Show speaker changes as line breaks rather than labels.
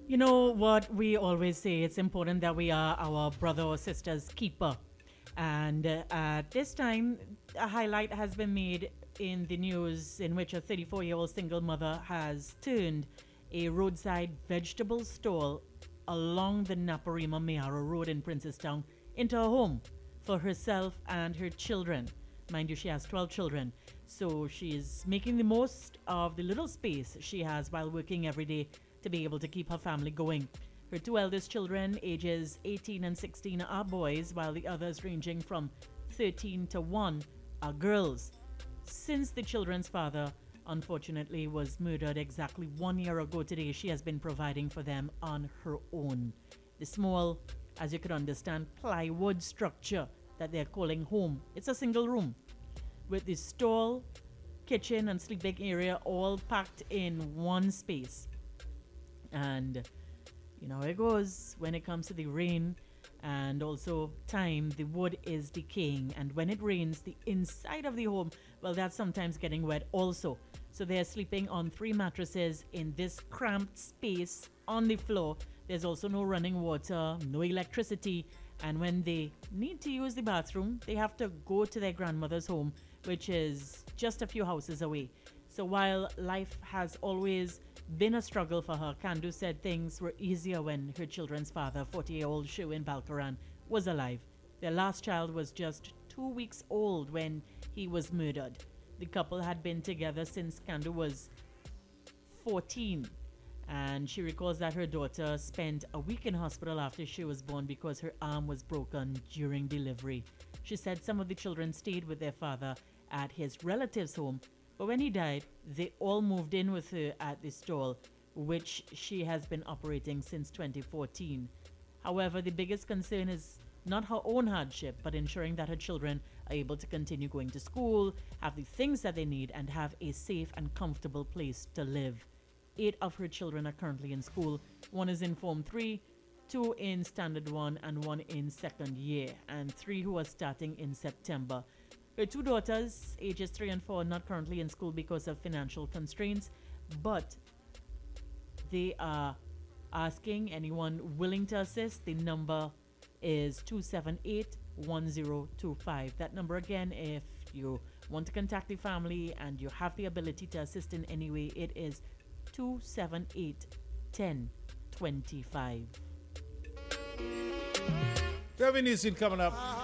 You know what we always say, it's important that we are our brother or sister's keeper. And at this time, a highlight has been made in the news in which a 34-year-old single mother has turned a roadside vegetable stall along the Naparima Mayara Road in Princestown into a home for herself and her children. Mind you, she has 12 children. So she is making the most of the little space she has while working every day to be able to keep her family going. Her two eldest children, ages 18 and 16, are boys, while the others, ranging from 13 to 1, are girls. Since the children's father, unfortunately, was murdered exactly 1 year ago today, she has been providing for them on her own. The small, as you could understand, plywood structure that they're calling home. It's a single room with the stall, kitchen, and sleeping area all packed in one space. And you know how it goes when it comes to the rain and also time, the wood is decaying. And when it rains, the inside of the home, well, that's sometimes getting wet also. So they're sleeping on 3 mattresses in this cramped space on the floor. There's also no running water, no electricity. And when they need to use the bathroom, they have to go to their grandmother's home, which is just a few houses away. So while life has always been a struggle for her, Kandu said things were easier when her children's father, 40-year-old Sherwin Balkaran, was alive. Their last child was just 2 weeks old when he was murdered. The couple had been together since Kandu was 14, and she recalls that her daughter spent a week in hospital after she was born because her arm was broken during delivery. She said some of the children stayed with their father at his relative's home, but when he died, they all moved in with her at the stall, which she has been operating since 2014. However, the biggest concern is not her own hardship, but ensuring that her children are able to continue going to school, have the things that they need, and have a safe and comfortable place to live. 8 of her children are currently in school. 1 is in Form 3, 2 in Standard 1, and 1 in second year, and 3 who are starting in September. Her 2 daughters, ages 3 and 4, are not currently in school because of financial constraints, but they are asking anyone willing to assist. The number is 278-1025. That number again, if you want to contact the family and you have the ability to assist in any way, it is 278-1025.
Devin Easton coming up.